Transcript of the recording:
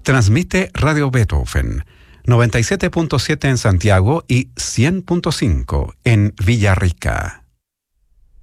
Transmite Radio Beethoven, 97.7 en Santiago y 100.5 en Villarrica.